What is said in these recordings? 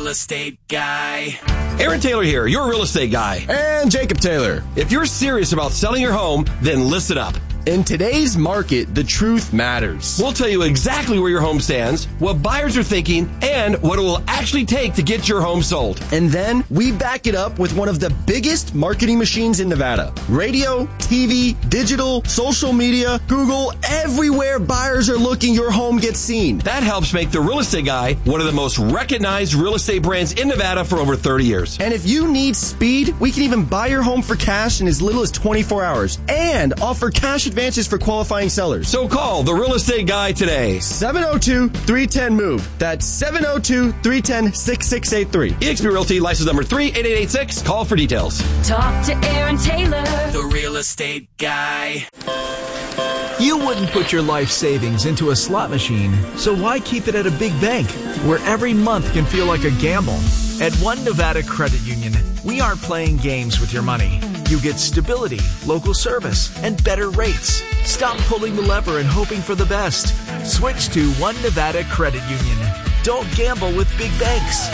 real estate guy. Aaron Taylor here, your real estate guy. And Jacob Taylor. If you're serious about selling your home, then listen up. In today's market, the truth matters. We'll tell you exactly where your home stands, what buyers are thinking, and what it will actually take to get your home sold. And then we back it up with one of the biggest marketing machines in Nevada. Radio, TV, digital, social media, Google, everywhere buyers are looking, your home gets seen. That helps make the Real Estate Guy one of the most recognized real estate brands in Nevada for over 30 years. And if you need speed, we can even buy your home for cash in as little as 24 hours and offer cash advances for qualifying sellers. So call the Real Estate Guy today. 702-310-MOVE. That's 702-310-6683. eXp Realty, license number 38886. Call for details. Talk to Aaron Taylor, The Real Estate Guy. You wouldn't put your life savings into a slot machine, so why keep it at a big bank where every month can feel like a gamble? At One Nevada Credit Union, we aren't playing games with your money. You get stability, local service, and better rates. Stop pulling the lever and hoping for the best. Switch to One Nevada Credit Union. Don't gamble with big banks.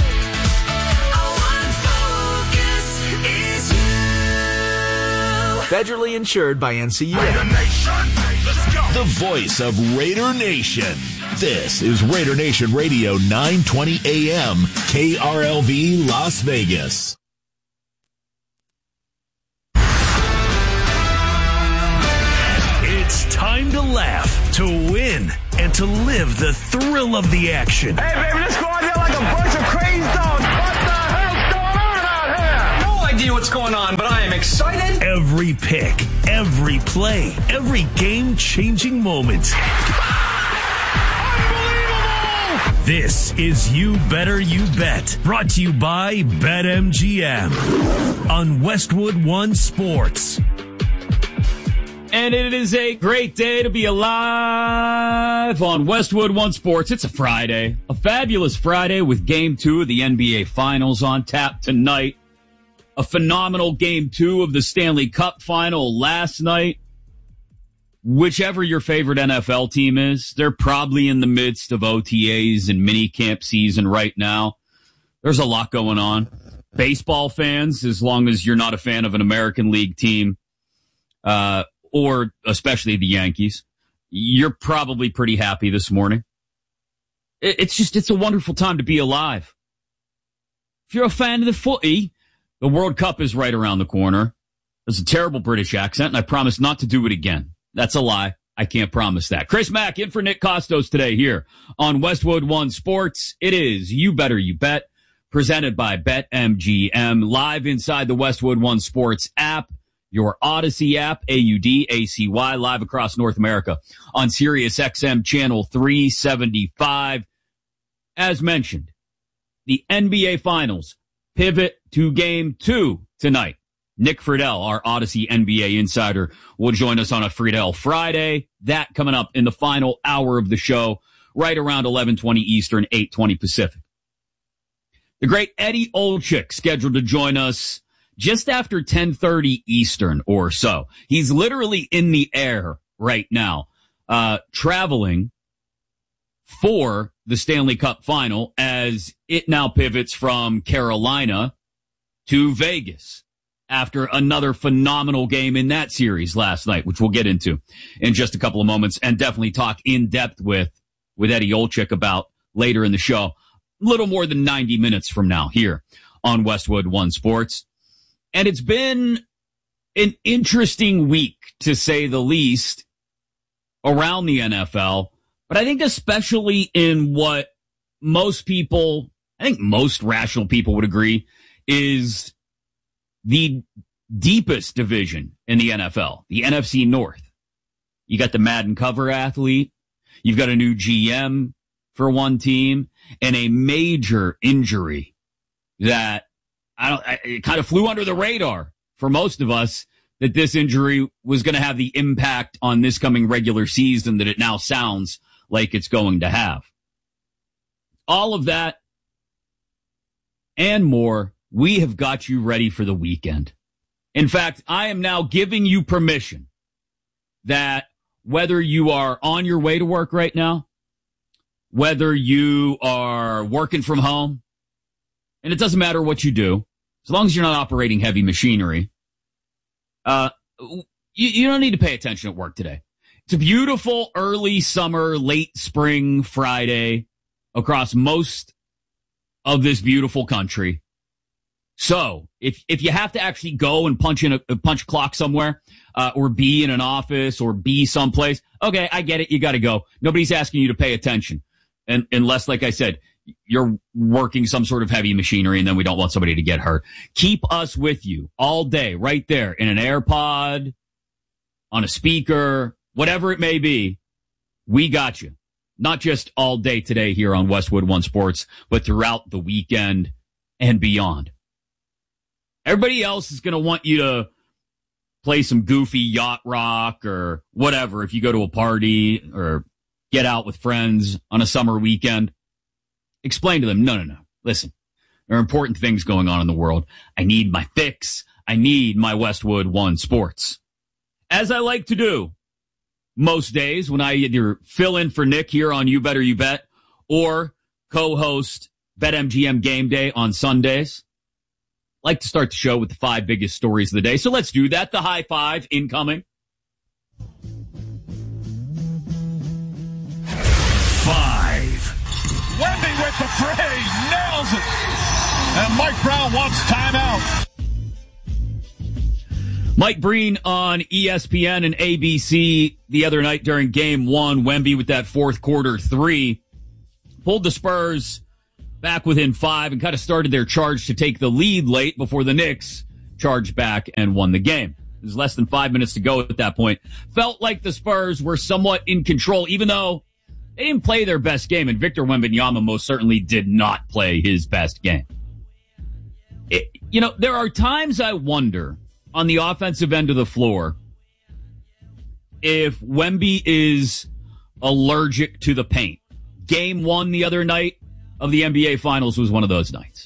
Federally insured by NCUA. The voice of Raider Nation. This is Raider Nation Radio 920 AM, KRLV Las Vegas. It's time to laugh, to win, and to live the thrill of the action. Hey, baby, let's go out there like a bunch of crazy dogs. What the hell's going on out here? No idea what's going on, but I am excited. Every pick, every play, every game-changing moment. Unbelievable! This is You Better You Bet, brought to you by BetMGM on Westwood One Sports. And it is a great day to be alive on Westwood One Sports. It's a Friday, a fabulous Friday with Game 2 of the NBA Finals on tap tonight. A phenomenal Game 2 of the Stanley Cup Final last night. Whichever your favorite NFL team is, they're probably in the midst of OTAs and minicamp season right now. There's a lot going on. Baseball fans, as long as you're not a fan of an American League team, or especially the Yankees, you're probably pretty happy this morning. It's a wonderful time to be alive. If you're a fan of the footy, the World Cup is right around the corner. There's a terrible British accent, and I promise not to do it again. That's a lie. I can't promise that. Chris Mack in for Nick Costos today here on Westwood One Sports. It is You Better You Bet, presented by BetMGM, live inside the Westwood One Sports app. Your Odyssey app, AUDACY, live across North America on Sirius XM channel 375. As mentioned, the NBA Finals pivot to Game 2 tonight. Nick Friedel, our Odyssey NBA insider, will join us on a Friedel Friday. That coming up in the final hour of the show, right around 11:20 Eastern, 8:20 Pacific. The great Eddie Olczyk scheduled to join us just after 10:30 Eastern or so. He's literally in the air right now, traveling for the Stanley Cup Final as it now pivots from Carolina to Vegas after another phenomenal game in that series last night, which we'll get into in just a couple of moments and definitely talk in depth with Eddie Olczyk about later in the show, a little more than 90 minutes from now here on Westwood One Sports. And it's been an interesting week, to say the least, around the NFL. But I think especially in what most rational people would agree is the deepest division in the NFL, the NFC North. You got the Madden cover athlete. You've got a new GM for one team and a major injury that it kind of flew under the radar for most of us, that this injury was going to have the impact on this coming regular season that it now sounds like it's going to have. All of that and more, we have got you ready for the weekend. In fact, I am now giving you permission that whether you are on your way to work right now, whether you are working from home, and it doesn't matter what you do, as long as you're not operating heavy machinery, you don't need to pay attention at work today. It's a beautiful early summer, late spring Friday across most of this beautiful country. So if you have to actually go and punch a clock somewhere, or be in an office or be someplace, okay, I get it. You got to go. Nobody's asking you to pay attention. And unless, like I said, you're working some sort of heavy machinery and then we don't want somebody to get hurt. Keep us with you all day, right there in an AirPod, on a speaker, whatever it may be. We got you. Not just all day today here on Westwood One Sports, but throughout the weekend and beyond. Everybody else is going to want you to play some goofy yacht rock or whatever if you go to a party or get out with friends on a summer weekend. Explain to them, no. Listen, there are important things going on in the world. I need my fix. I need my Westwood One Sports. As I like to do most days when I either fill in for Nick here on You Better You Bet or co-host BetMGM Game Day on Sundays. Like to start the show with the 5 biggest stories of the day. So let's do that. The high five incoming. 5. Wemby with the three, nails it. And Mike Brown wants timeout. Mike Breen on ESPN and ABC the other night during Game 1. Wemby with that fourth quarter 3 pulled the Spurs back within 5 and kind of started their charge to take the lead late before the Knicks charged back and won the game. There's less than 5 minutes to go at that point. Felt like the Spurs were somewhat in control, even though they didn't play their best game, and Victor Wembanyama most certainly did not play his best game. There are times I wonder on the offensive end of the floor if Wemby is allergic to the paint. Game 1 the other night of the NBA Finals was one of those nights.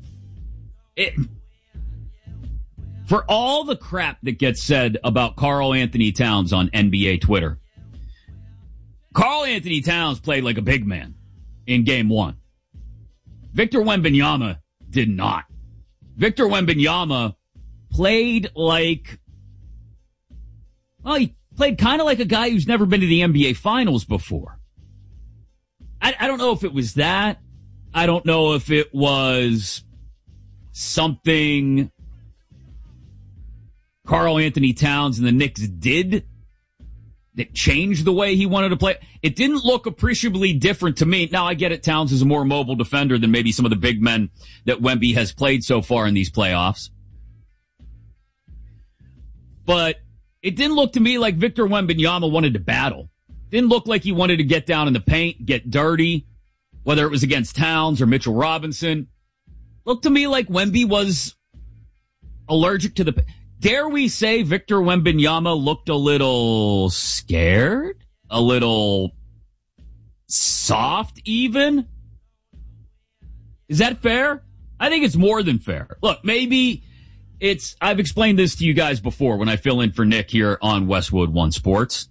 For all the crap that gets said about Karl Anthony Towns on NBA Twitter, Karl Anthony Towns played like a big man in Game 1. Victor Wembanyama did not. Victor Wembanyama played like, he played kind of like a guy who's never been to the NBA Finals before. I don't know if it was that. I don't know if it was something Karl Anthony Towns and the Knicks did that changed the way he wanted to play. It didn't look appreciably different to me. Now, I get it. Towns is a more mobile defender than maybe some of the big men that Wemby has played so far in these playoffs. But it didn't look to me like Victor Wembanyama wanted to battle. Didn't look like he wanted to get down in the paint, get dirty, whether it was against Towns or Mitchell Robinson. Looked to me like Wemby was allergic to the... Dare we say Victor Wembanyama looked a little scared? A little soft even? Is that fair? I think it's more than fair. Look, maybe I've explained this to you guys before when I fill in for Nick here on Westwood One Sports.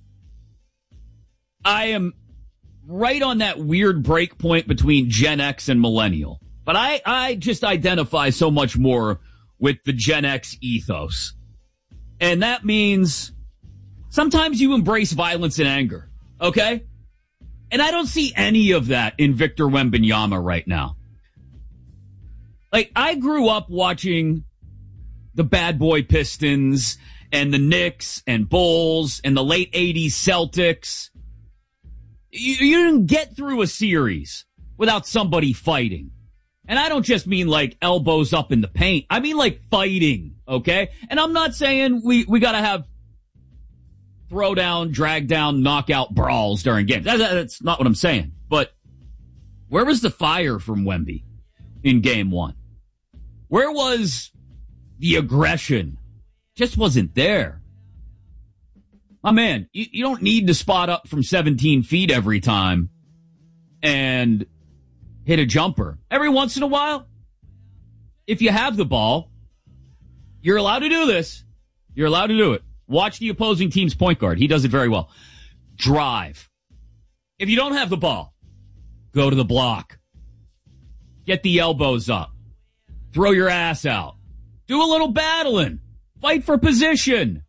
I am right on that weird break point between Gen X and Millennial. But I just identify so much more with the Gen X ethos. And that means sometimes you embrace violence and anger, okay? And I don't see any of that in Victor Wembanyama right now. Like, I grew up watching the Bad Boy Pistons and the Knicks and Bulls and the late 80s Celtics. You didn't get through a series without somebody fighting. And I don't just mean like elbows up in the paint. I mean like fighting, okay? And I'm not saying we gotta have throw down, drag down, knockout brawls during games. That's not what I'm saying. But where was the fire from Wemby in Game 1? Where was the aggression? Just wasn't there. My man, you don't need to spot up from 17 feet every time and hit a jumper. Every once in a while, if you have the ball, you're allowed to do this. You're allowed to do it. Watch the opposing team's point guard. He does it very well. Drive. If you don't have the ball, go to the block. Get the elbows up. Throw your ass out. Do a little battling. Fight for position.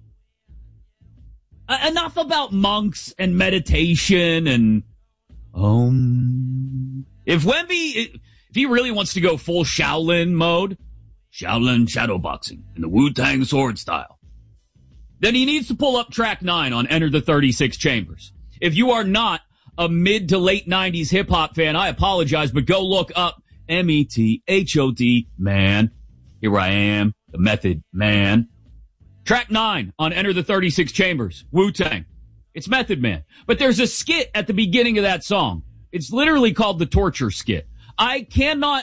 Enough about monks and meditation and If Wemby, if he really wants to go full Shaolin mode, Shaolin shadowboxing in the Wu-Tang sword style, then he needs to pull up track 9 on Enter the 36 Chambers. If you are not a mid to late 90s hip hop fan, I apologize, but go look up METHOD, man. Here I am, the Method Man. Track 9 on Enter the 36 Chambers, Wu-Tang. It's Method Man. But there's a skit at the beginning of that song. It's literally called the Torture Skit. I cannot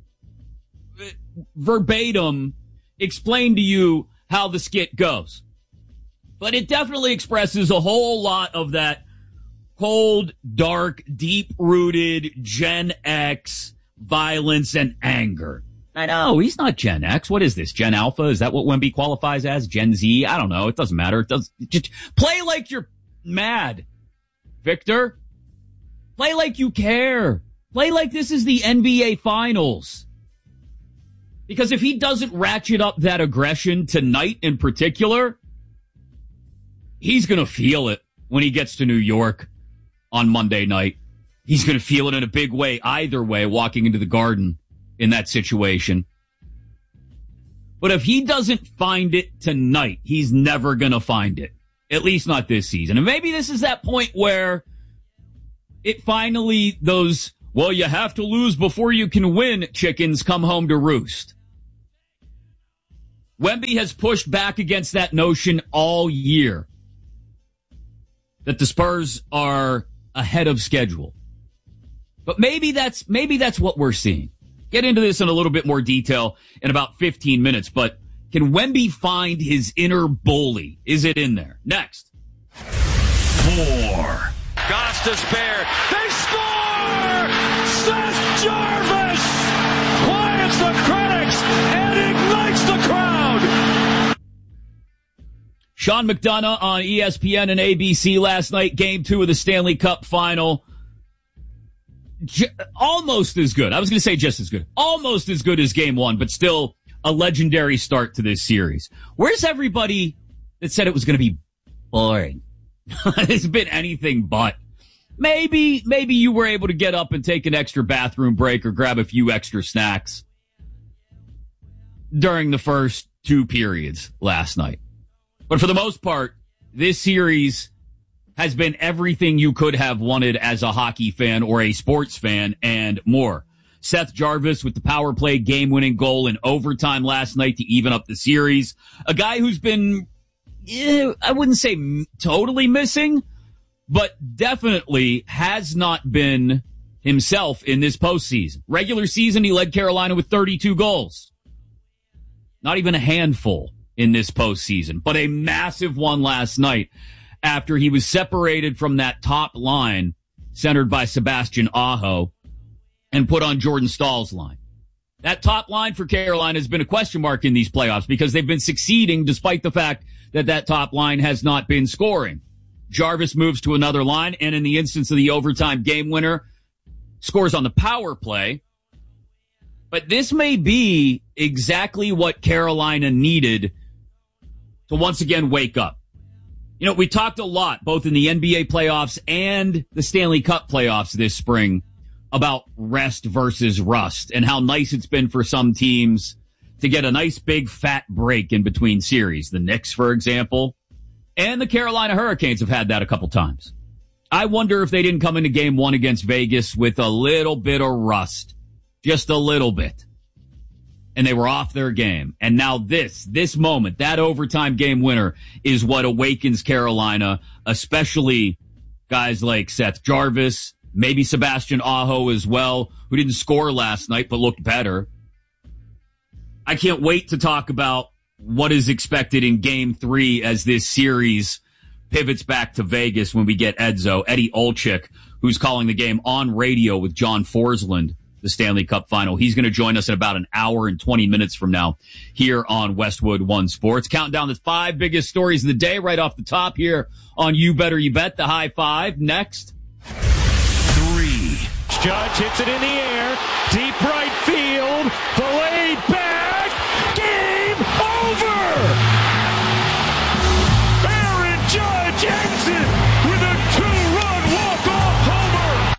verbatim explain to you how the skit goes. But it definitely expresses a whole lot of that cold, dark, deep-rooted Gen X violence and anger. I know, he's not Gen X. What is this, Gen Alpha? Is that what Wemby qualifies as? Gen Z? I don't know. It doesn't matter. Just play like you're mad, Victor. Play like you care. Play like this is the NBA Finals. Because if he doesn't ratchet up that aggression tonight in particular, he's going to feel it when he gets to New York on Monday night. He's going to feel it in a big way, either way, walking into the Garden in that situation. But if he doesn't find it tonight, he's never going to find it. At least not this season. And maybe this is that point where it finally, those, well, you have to lose before you can win chickens come home to roost. Wemby has pushed back against that notion all year that the Spurs are ahead of schedule. But maybe that's what we're seeing. Get into this in a little bit more detail in about 15 minutes, but can Wemby find his inner bully? Is it in there? Next. 4. Goss to spare. They score! Seth Jarvis quiets the critics and ignites the crowd. Sean McDonough on ESPN and ABC last night, Game 2 of the Stanley Cup Final. Almost as good. I was going to say just as good. Almost as good as Game 1, but still a legendary start to this series. Where's everybody that said it was going to be boring? It's been anything but. Maybe you were able to get up and take an extra bathroom break or grab a few extra snacks during the first 2 periods last night. But for the most part, this series has been everything you could have wanted as a hockey fan or a sports fan and more. Seth Jarvis with the power play game-winning goal in overtime last night to even up the series. A guy who's been, I wouldn't say totally missing, but definitely has not been himself in this postseason. Regular season, he led Carolina with 32 goals. Not even a handful in this postseason, but a massive one last night after he was separated from that top line centered by Sebastian Aho and put on Jordan Stahl's line. That top line for Carolina has been a question mark in these playoffs because they've been succeeding despite the fact that that top line has not been scoring. Jarvis moves to another line, and in the instance of the overtime game winner, scores on the power play. But this may be exactly what Carolina needed to once again wake up. You know, we talked a lot, both in the NBA playoffs and the Stanley Cup playoffs this spring, about rest versus rust and how nice it's been for some teams to get a nice big fat break in between series. The Knicks, for example, and the Carolina Hurricanes have had that a couple times. I wonder if they didn't come into game 1 against Vegas with a little bit of rust, just a little bit. And they were off their game. And now this moment, that overtime game winner is what awakens Carolina, especially guys like Seth Jarvis, maybe Sebastian Aho as well, who didn't score last night but looked better. I can't wait to talk about what is expected in Game 3 as this series pivots back to Vegas when we get Eddie Olczyk, who's calling the game on radio with John Forsland, the Stanley Cup Final. He's going to join us in about an hour and 20 minutes from now here on Westwood One Sports. Counting down the 5 biggest stories of the day right off the top here on You Better You Bet, the High Five. Next. 3. Judge hits it in the air. Deep right field. Delayed back. Game over. Aaron Judge ends it with a 2-run walk-off homer.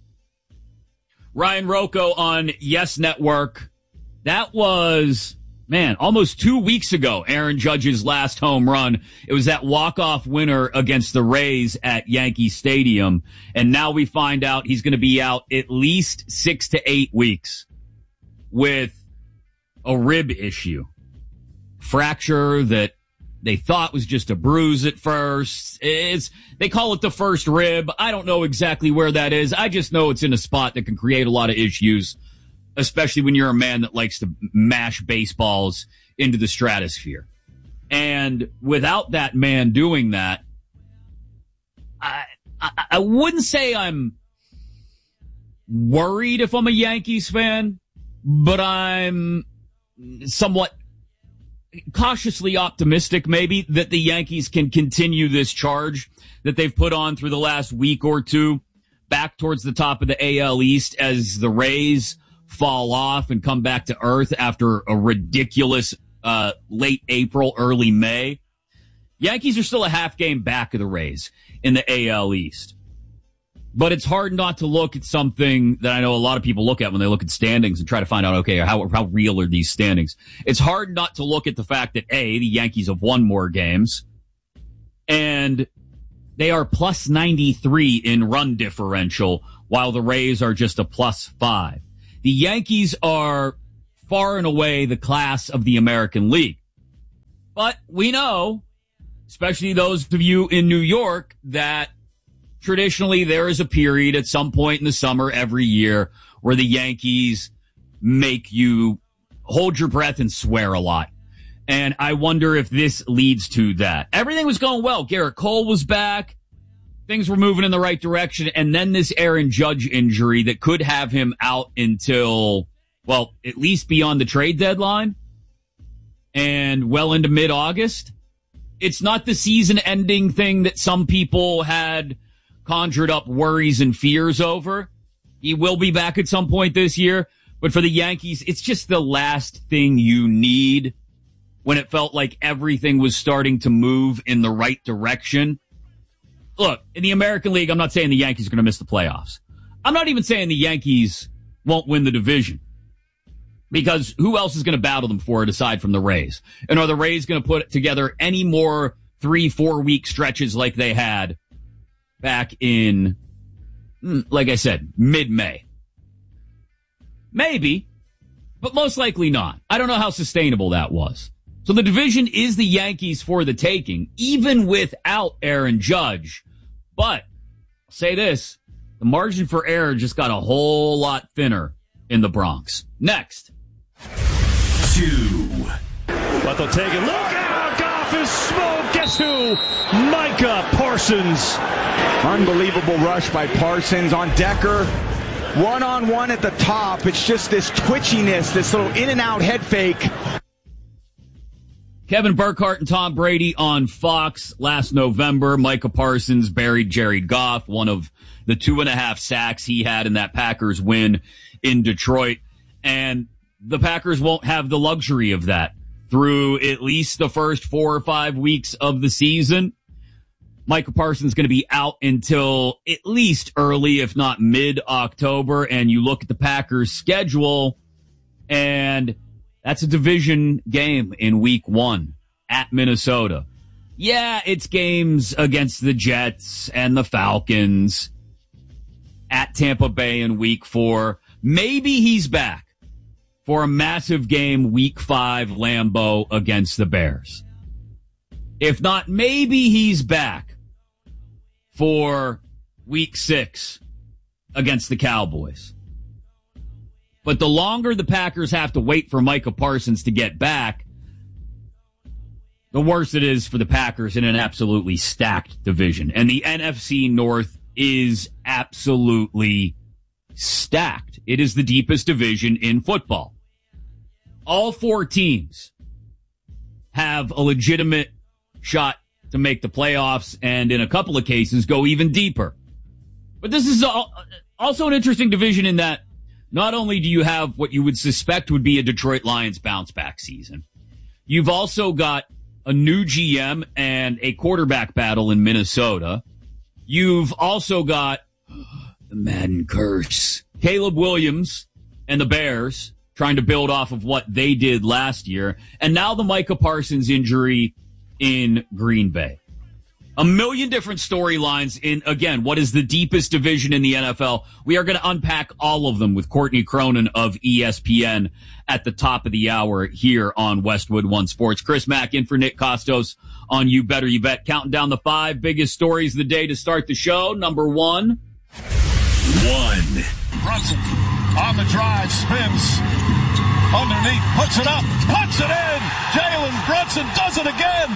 Ryan Rocco on Yes Network. That was, almost 2 weeks ago, Aaron Judge's last home run. It was that walk-off winner against the Rays at Yankee Stadium. And now we find out he's going to be out at least 6 to 8 weeks with a rib issue. Fracture that they thought was just a bruise at first. They call it the first rib. I don't know exactly where that is. I just know it's in a spot that can create a lot of issues, especially when you're a man that likes to mash baseballs into the stratosphere. And without that man doing that, I wouldn't say I'm worried if I'm a Yankees fan, but I'm somewhat cautiously optimistic maybe that the Yankees can continue this charge that they've put on through the last week or two back towards the top of the AL East as the Rays fall off and come back to earth after a ridiculous late April, early May. Yankees are still a half game back of the Rays in the AL East. But it's hard not to look at something that I know a lot of people look at when they look at standings and try to find out, okay, how real are these standings? It's hard not to look at the fact that, A, the Yankees have won more games, and they are plus 93 in run differential, while the Rays are just a plus 5. The Yankees are far and away the class of the American League. But we know, especially those of you in New York, that traditionally there is a period at some point in the summer every year where the Yankees make you hold your breath and swear a lot. And I wonder if this leads to that. Everything was going well. Garrett Cole was back. Things were moving in the right direction. And then this Aaron Judge injury that could have him out until, well, at least beyond the trade deadline and well into mid-August. It's not the season-ending thing that some people had conjured up worries and fears over. He will be back at some point this year. But for the Yankees, it's just the last thing you need when it felt like everything was starting to move in the right direction. Look, in the American League, I'm not saying the Yankees are going to miss the playoffs. I'm not even saying the Yankees won't win the division, because who else is going to battle them for it aside from the Rays? And are the Rays going to put together any more 3-4 week stretches like they had back in, like I said, mid-May? Maybe, but most likely not. I don't know how sustainable that was. So the division is the Yankees for the taking, even without Aaron Judge. But I'll say this, the margin for error just got a whole lot thinner in the Bronx. Next. 2. But they'll take it. Look out! Goff is smoked. Guess who? Micah Parsons. Unbelievable rush by Parsons on Decker. One-on-one at the top. It's just this twitchiness, this little in-and-out head fake. Kevin Burkhardt and Tom Brady on Fox last November. Micah Parsons buried Jared Goff, one of the 2.5 sacks he had in that Packers win in Detroit. And the Packers won't have the luxury of that through at least the first 4 or 5 weeks of the season. Micah Parsons is going to be out until at least early, if not mid-October. And you look at the Packers' schedule, and that's a division game in week 1 at Minnesota. Yeah, it's games against the Jets and the Falcons at Tampa Bay in week 4. Maybe he's back for a massive game week 5 Lambeau against the Bears. If not, maybe he's back for week 6 against the Cowboys. But the longer the Packers have to wait for Micah Parsons to get back, the worse it is for the Packers in an absolutely stacked division. And the NFC North is absolutely stacked. It is the deepest division in football. All 4 teams have a legitimate shot to make the playoffs and in a couple of cases go even deeper. But this is also an interesting division in that not only do you have what you would suspect would be a Detroit Lions bounce-back season, you've also got a new GM and a quarterback battle in Minnesota. You've also got the Madden curse. Caleb Williams and the Bears trying to build off of what they did last year. And now the Micah Parsons injury in Green Bay. A million different storylines in, again, what is the deepest division in the NFL. We are going to unpack all of them with Courtney Cronin of ESPN at the top of the hour here on Westwood One Sports. Chris Mack in for Nick Costos on You Better You Bet. Counting down the 5 biggest stories of the day to start the show. Number 1. Brunson on the drive, spins underneath, puts it up, puts it in. Jalen Brunson does it again.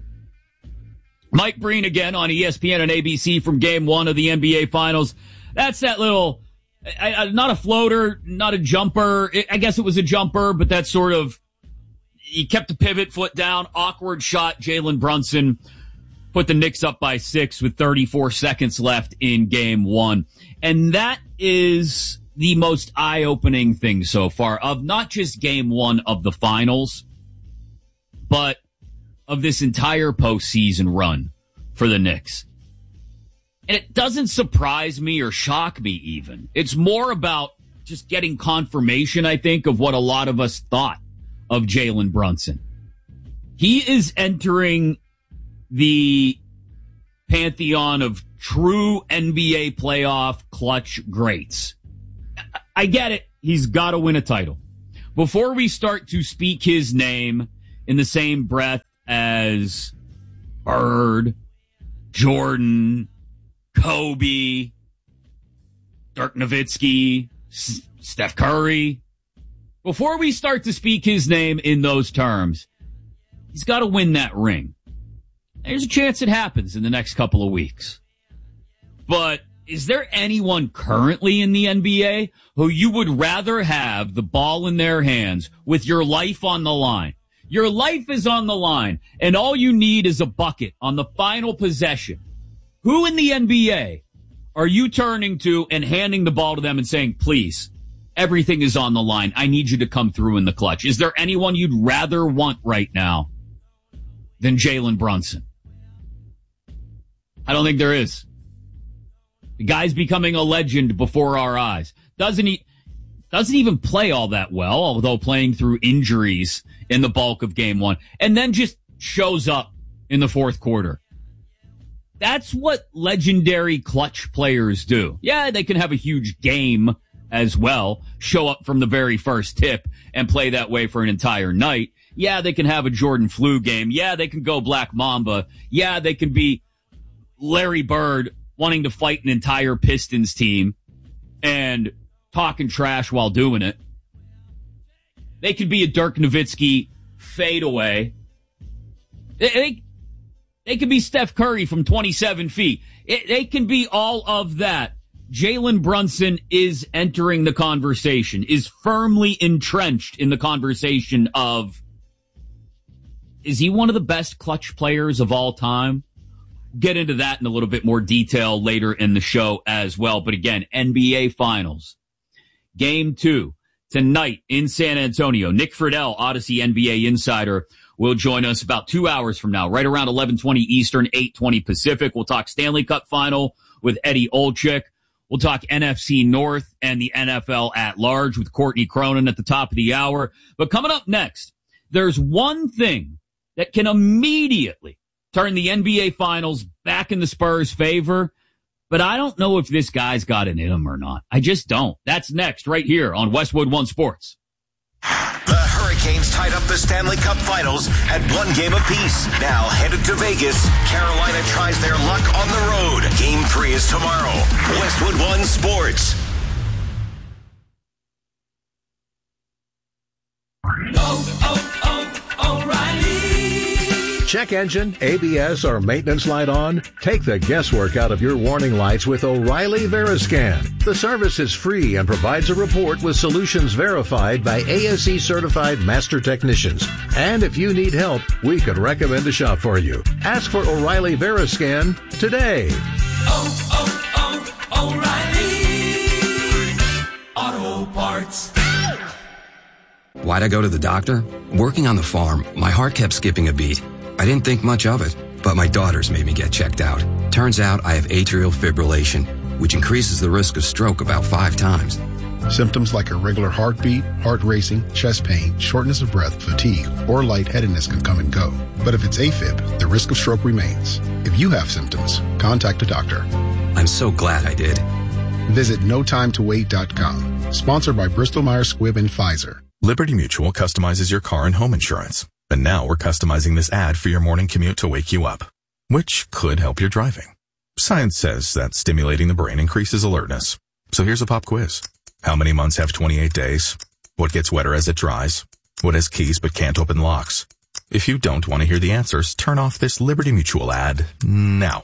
Mike Breen again on ESPN and ABC from Game 1 of the NBA Finals. That's that little, not a floater, not a jumper. I guess it was a jumper, but that's sort of, he kept the pivot foot down, awkward shot. Jalen Brunson put the Knicks up by 6 with 34 seconds left in Game 1. And that is the most eye-opening thing so far of not just Game 1 of the Finals, but of this entire postseason run for the Knicks. And it doesn't surprise me or shock me even. It's more about just getting confirmation, I think, of what a lot of us thought of Jalen Brunson. He is entering the pantheon of true NBA playoff clutch greats. I get it. He's got to win a title. Before we start to speak his name in the same breath as Bird, Jordan, Kobe, Dirk Nowitzki, Steph Curry, before we start to speak his name in those terms, he's got to win that ring. There's a chance it happens in the next couple of weeks. But is there anyone currently in the NBA who you would rather have the ball in their hands with your life on the line? Your life is on the line, and all you need is a bucket on the final possession. Who in the NBA are you turning to and handing the ball to them and saying, please, everything is on the line. I need you to come through in the clutch. Is there anyone you'd rather want right now than Jalen Brunson? I don't think there is. The guy's becoming a legend before our eyes. Doesn't even play all that well, although playing through injuries in the bulk of Game 1, and then just shows up in the fourth quarter. That's what legendary clutch players do. Yeah, they can have a huge game as well, show up from the very first tip and play that way for an entire night. Yeah, they can have a Jordan flu game. Yeah, they can go Black Mamba. Yeah, they can be Larry Bird wanting to fight an entire Pistons team and talking trash while doing it. They could be a Dirk Nowitzki fadeaway. They could be Steph Curry from 27 feet. They can be all of that. Jalen Brunson is entering the conversation, is firmly entrenched in the conversation of, is he one of the best clutch players of all time? Get into that in a little bit more detail later in the show as well. But again, NBA Finals. Game 2 tonight in San Antonio. Nick Friedel, Odyssey NBA insider, will join us about 2 hours from now, right around 11:20 Eastern, 8:20 Pacific. We'll talk Stanley Cup Final with Eddie Olczyk. We'll talk NFC North and the NFL at large with Courtney Cronin at the top of the hour. But coming up next, there's one thing that can immediately turn the NBA Finals back in the Spurs' favor, but I don't know if this guy's got it in him or not. I just don't. That's next right here on Westwood One Sports. The Hurricanes tied up the Stanley Cup Finals at 1 game apiece. Now headed to Vegas, Carolina tries their luck on the road. Game 3 is tomorrow. Westwood One Sports. O'Reilly. Check engine, ABS, or maintenance light on? Take the guesswork out of your warning lights with O'Reilly Veriscan. The service is free and provides a report with solutions verified by ASE certified master technicians. And if you need help, we could recommend a shop for you. Ask for O'Reilly Veriscan today. O'Reilly Auto Parts. Why'd I go to the doctor? Working on the farm, my heart kept skipping a beat. I didn't think much of it, but my daughters made me get checked out. Turns out I have atrial fibrillation, which increases the risk of stroke about 5 times. Symptoms like irregular heartbeat, heart racing, chest pain, shortness of breath, fatigue, or lightheadedness can come and go. But if it's AFib, the risk of stroke remains. If you have symptoms, contact a doctor. I'm so glad I did. Visit notimetowait.com. Sponsored by Bristol-Myers Squibb and Pfizer. Liberty Mutual customizes your car and home insurance. And now we're customizing this ad for your morning commute to wake you up, which could help your driving. Science says that stimulating the brain increases alertness. So here's a pop quiz. How many months have 28 days? What gets wetter as it dries? What has keys but can't open locks? If you don't want to hear the answers, turn off this Liberty Mutual ad now.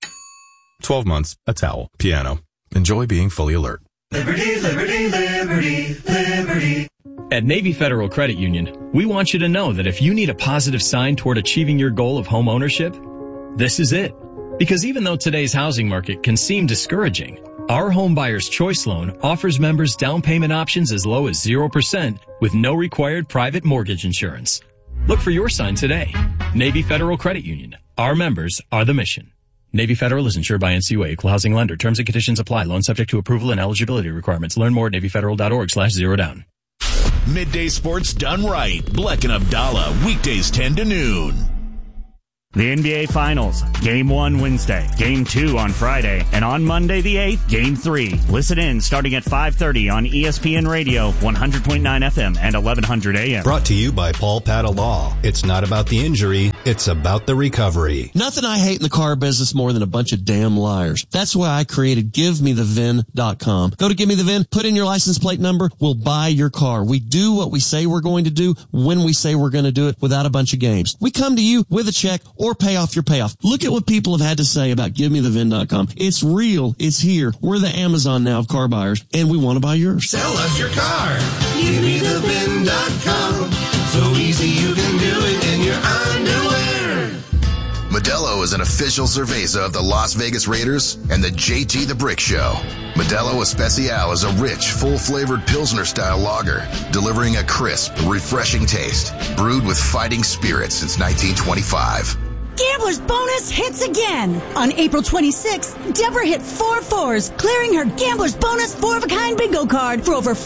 12 months, a towel, piano. Enjoy being fully alert. Liberty, liberty, liberty, liberty. At Navy Federal Credit Union, we want you to know that if you need a positive sign toward achieving your goal of home ownership, this is it. Because even though today's housing market can seem discouraging, our Home Buyer's Choice Loan offers members down payment options as low as 0% with no required private mortgage insurance. Look for your sign today. Navy Federal Credit Union. Our members are the mission. Navy Federal is insured by NCUA, Equal Housing Lender. Terms and conditions apply. Loan subject to approval and eligibility requirements. Learn more at NavyFederal.org/zerodown. Midday sports done right. Bleck and Abdallah, weekdays 10 to noon. The NBA Finals, Game 1 Wednesday, Game 2 on Friday, and on Monday the 8th, Game 3. Listen in starting at 5:30 on ESPN Radio, 100.9 FM and 1100 AM. Brought to you by Paul Patta Law. It's not about the injury, it's about the recovery. Nothing I hate in the car business more than a bunch of damn liars. That's why I created GiveMeTheVIN.com. Go to Give Me the VIN, put in your license plate number, we'll buy your car. We do what we say we're going to do when we say we're going to do it without a bunch of games. We come to you with a check or pay off your payoff. Look at what people have had to say about GiveMeTheVIN.com. It's real. It's here. We're the Amazon now of car buyers, and we want to buy yours. Sell us your car. GiveMeTheVIN.com. So easy you can do it in your underwear. Modelo is an official cerveza of the Las Vegas Raiders and the JT the Brick Show. Modelo Especial is a rich, full-flavored Pilsner-style lager, delivering a crisp, refreshing taste, brewed with fighting spirit since 1925. Gambler's Bonus hits again. On April 26th, Deborah hit 4 4s, clearing her Gambler's Bonus 4-of-a-kind bingo card for over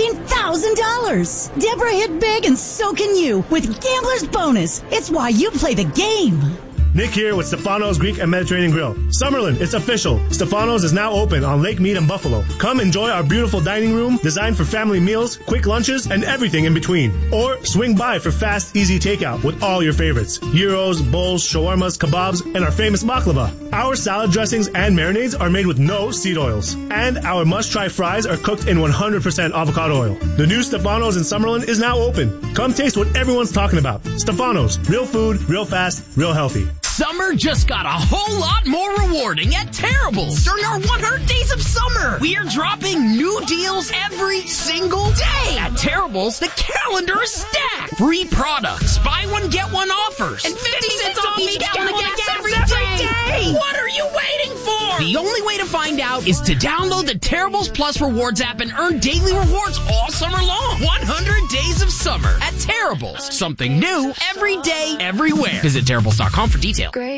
$14,000. Deborah hit big, and so can you with Gambler's Bonus. It's why you play the game. Nick here with Stefano's Greek and Mediterranean Grill. Summerlin, it's official. Stefano's is now open on Lake Mead and Buffalo. Come enjoy our beautiful dining room designed for family meals, quick lunches, and everything in between. Or swing by for fast, easy takeout with all your favorites. Gyros, bowls, shawarmas, kebabs, and our famous baklava. Our salad dressings and marinades are made with no seed oils. And our must-try fries are cooked in 100% avocado oil. The new Stefano's in Summerlin is now open. Come taste what everyone's talking about. Stefano's. Real food, real fast, real healthy. Summer just got a whole lot more rewarding at Terrible's during our 100 Days of Summer. We are dropping new deals every single day. At Terrible's, the calendar is stacked. Free products, buy one, get one offers, and 50 cents off each gallon of gas every day. What are you waiting for? The only way to find out is to download the Terrible's Plus Rewards app and earn daily rewards all summer long. 100 Days of Summer at Terrible's. Something new every day, everywhere. Visit Terrible's.com for details.